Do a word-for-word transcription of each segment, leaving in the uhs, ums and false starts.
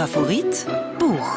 Favorit Buch.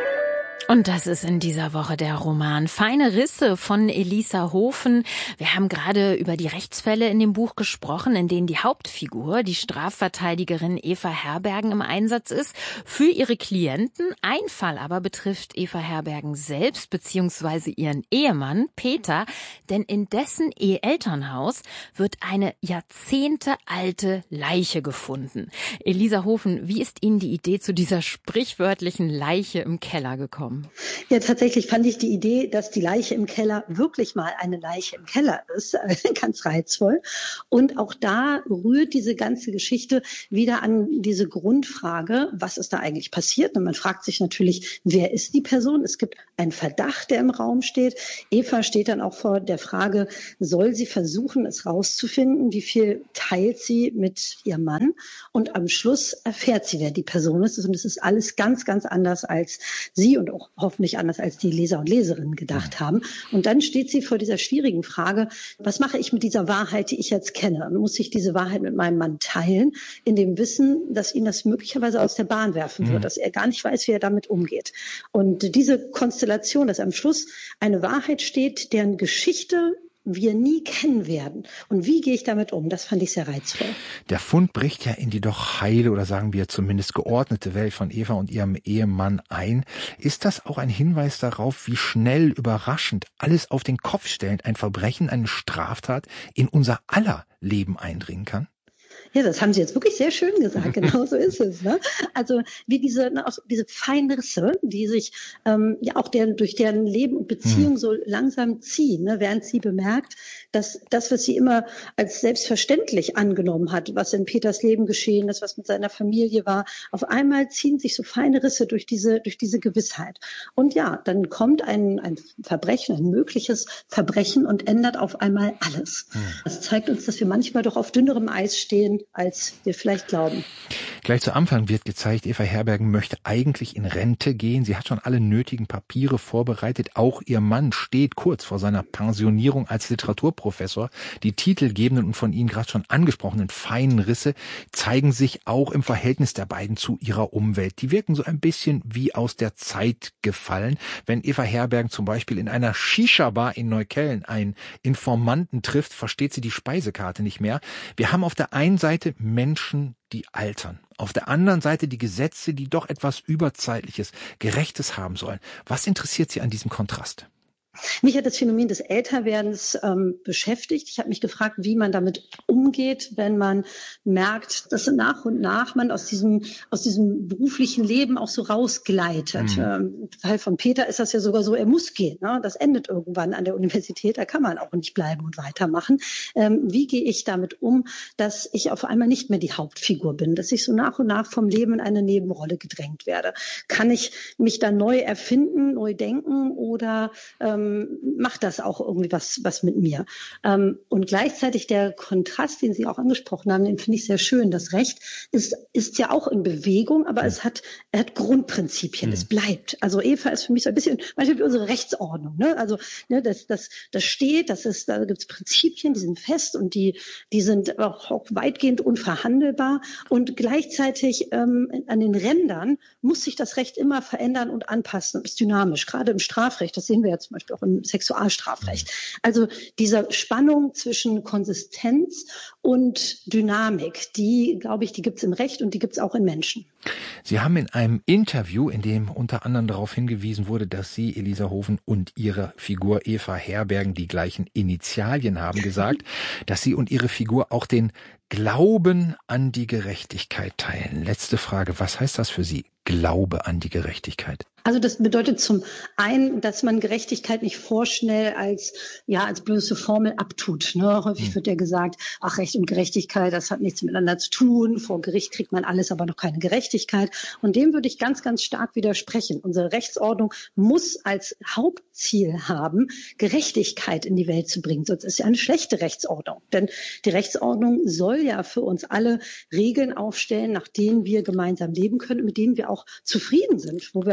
Und das ist in dieser Woche der Roman Feine Risse von Elisa Hofen. Wir haben gerade über die Rechtsfälle in dem Buch gesprochen, in denen die Hauptfigur, die Strafverteidigerin Eva Herbergen, im Einsatz ist für ihre Klienten. Ein Fall aber betrifft Eva Herbergen selbst bzw. ihren Ehemann Peter, denn in dessen Elternhaus wird eine jahrzehntealte Leiche gefunden. Elisa Hofen, wie ist Ihnen die Idee zu dieser sprichwörtlichen Leiche im Keller gekommen? Ja, tatsächlich fand ich die Idee, dass die Leiche im Keller wirklich mal eine Leiche im Keller ist, ganz reizvoll. Und auch da rührt diese ganze Geschichte wieder an diese Grundfrage, was ist da eigentlich passiert? Und man fragt sich natürlich, wer ist die Person? Es gibt einen Verdacht, der im Raum steht. Eva steht dann auch vor der Frage, soll sie versuchen, es rauszufinden? Wie viel teilt sie mit ihrem Mann? Und am Schluss erfährt sie, wer die Person ist. Und es ist alles ganz, ganz anders, als sie und auch hoffentlich anders, als die Leser und Leserinnen gedacht haben. Und dann steht sie vor dieser schwierigen Frage, was mache ich mit dieser Wahrheit, die ich jetzt kenne? Muss ich diese Wahrheit mit meinem Mann teilen, in dem Wissen, dass ihn das möglicherweise aus der Bahn werfen wird, mhm. dass er gar nicht weiß, wie er damit umgeht. Und diese Konstellation, dass am Schluss eine Wahrheit steht, deren Geschichte wir nie kennen werden. Und wie gehe ich damit um? Das fand ich sehr reizvoll. Der Fund bricht ja in die doch heile oder sagen wir zumindest geordnete Welt von Eva und ihrem Ehemann ein. Ist das auch ein Hinweis darauf, wie schnell, überraschend, alles auf den Kopf stellend ein Verbrechen, eine Straftat in unser aller Leben eindringen kann? Ja, das haben Sie jetzt wirklich sehr schön gesagt. Genau so ist es. Ne? Also wie diese, ne, auch diese feinen Risse, die sich ähm, ja auch deren, durch deren Leben und Beziehung hm. so langsam ziehen, ne? Während sie bemerkt, dass das, was sie immer als selbstverständlich angenommen hat, was in Peters Leben geschehen ist, was mit seiner Familie war, auf einmal ziehen sich so feine Risse durch diese, durch diese Gewissheit. Und ja, dann kommt ein, ein Verbrechen, ein mögliches Verbrechen und ändert auf einmal alles. Hm. Das zeigt uns, dass wir manchmal doch auf dünnerem Eis stehen, als wir vielleicht glauben. Gleich zu Anfang wird gezeigt, Eva Herbergen möchte eigentlich in Rente gehen. Sie hat schon alle nötigen Papiere vorbereitet. Auch ihr Mann steht kurz vor seiner Pensionierung als Literaturprofessor. Die titelgebenden und von Ihnen gerade schon angesprochenen feinen Risse zeigen sich auch im Verhältnis der beiden zu ihrer Umwelt. Die wirken so ein bisschen wie aus der Zeit gefallen. Wenn Eva Herbergen zum Beispiel in einer Shisha-Bar in Neukölln einen Informanten trifft, versteht sie die Speisekarte nicht mehr. Wir haben auf der einen Seite Menschen, die altern. Auf der anderen Seite die Gesetze, die doch etwas Überzeitliches, Gerechtes haben sollen. Was interessiert Sie an diesem Kontrast? Mich hat das Phänomen des Älterwerdens ähm, beschäftigt. Ich habe mich gefragt, wie man damit umgeht, wenn man merkt, dass nach und nach man aus diesem aus diesem beruflichen Leben auch so rausgleitet. Mhm. Ähm, im Fall von Peter ist das ja sogar so, er muss gehen. Ne? Das endet irgendwann an der Universität, da kann man auch nicht bleiben und weitermachen. Ähm, wie gehe ich damit um, dass ich auf einmal nicht mehr die Hauptfigur bin, dass ich so nach und nach vom Leben in eine Nebenrolle gedrängt werde? Kann ich mich da neu erfinden, neu denken oder ähm, macht das auch irgendwie was, was mit mir. Ähm, und gleichzeitig der Kontrast, den Sie auch angesprochen haben, den finde ich sehr schön. Das Recht ist, ist ja auch in Bewegung, aber es hat, er hat Grundprinzipien. Mhm. Es bleibt. Also Eva ist für mich so ein bisschen, manchmal wie unsere Rechtsordnung. Ne? Also ne, das, das, das steht, das ist, da gibt es Prinzipien, die sind fest und die, die sind auch, auch weitgehend unverhandelbar. Und gleichzeitig ähm, an den Rändern muss sich das Recht immer verändern und anpassen und ist dynamisch. Gerade im Strafrecht, das sehen wir ja zum Beispiel auch im Sexualstrafrecht. Also diese Spannung zwischen Konsistenz und Dynamik, die, glaube ich, die gibt es im Recht und die gibt es auch in Menschen. Sie haben in einem Interview, in dem unter anderem darauf hingewiesen wurde, dass Sie, Elisa Hofen, und Ihre Figur Eva Herbergen die gleichen Initialien haben, gesagt, dass Sie und Ihre Figur auch den Glauben an die Gerechtigkeit teilen. Letzte Frage, was heißt das für Sie, Glaube an die Gerechtigkeit? Also das bedeutet zum einen, dass man Gerechtigkeit nicht vorschnell als ja als bloße Formel abtut. Ne? Häufig hm. wird ja gesagt, ach, Recht und Gerechtigkeit, das hat nichts miteinander zu tun. Vor Gericht kriegt man alles, aber noch keine Gerechtigkeit. Und dem würde ich ganz, ganz stark widersprechen. Unsere Rechtsordnung muss als Hauptziel haben, Gerechtigkeit in die Welt zu bringen. Sonst ist ja eine schlechte Rechtsordnung. Denn die Rechtsordnung soll ja für uns alle Regeln aufstellen, nach denen wir gemeinsam leben können, mit denen wir auch zufrieden sind, wo wir am Ende des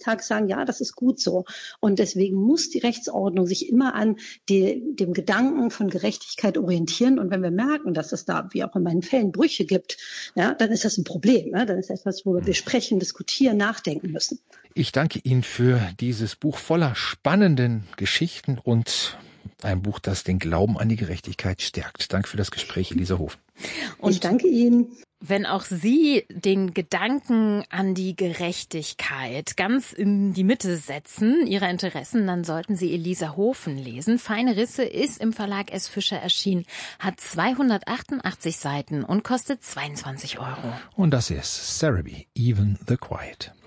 Tages sagen, ja, das ist gut so. Und deswegen muss die Rechtsordnung sich immer an die, dem Gedanken von Gerechtigkeit orientieren. Und wenn wir merken, dass es da, wie auch in meinen Fällen, Brüche gibt, ja, dann ist das ein Problem. Ja? Dann ist das etwas, worüber wir sprechen, diskutieren, nachdenken müssen. Ich danke Ihnen für dieses Buch voller spannenden Geschichten und ein Buch, das den Glauben an die Gerechtigkeit stärkt. Danke für das Gespräch, Elisa Hofen. Und ich danke Ihnen. Wenn auch Sie den Gedanken an die Gerechtigkeit ganz in die Mitte setzen, Ihrer Interessen, dann sollten Sie Elisa Hofen lesen. Feine Risse ist im Verlag S. Fischer erschienen, hat zweihundertachtundachtzig Seiten und kostet zweiundzwanzig Euro. Und das ist Cerebi, Even the Quiet.